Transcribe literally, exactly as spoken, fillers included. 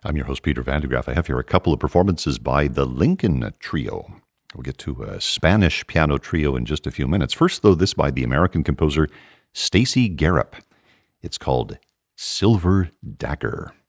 I'm your host, Peter Van de Graaff. I have here a couple of performances by the Lincoln Trio. We'll get to a Spanish piano trio in just a few minutes. First, though, this by the American composer Stacy Garrop. It's called Silver Dagger.